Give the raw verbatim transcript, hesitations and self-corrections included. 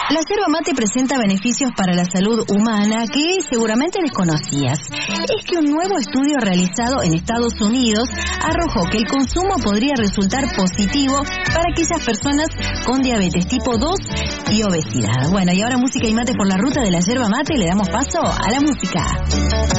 La yerba mate presenta beneficios para la salud humana que seguramente desconocías. Es que un nuevo estudio realizado en Estados Unidos arrojó que el consumo podría resultar positivo para aquellas personas con diabetes tipo dos y obesidad. Bueno, y ahora música y mate por la ruta de la yerba mate, le damos paso a la música.